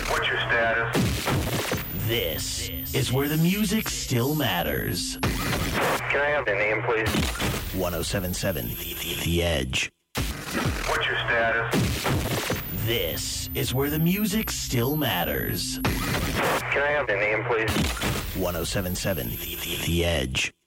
What's your status? This is where the music still matters. Can I have the name, please? 1077 The Edge. What's your status? This is where the music still matters. Can I have the name, please? 1077 The Edge.